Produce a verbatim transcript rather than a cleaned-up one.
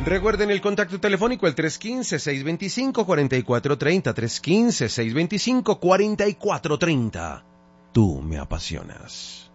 Recuerden el contacto telefónico, el tres uno cinco, seis dos cinco, cuatro cuatro tres cero, tres uno cinco, seis dos cinco, cuatro cuatro tres cero. Tú me apasionas.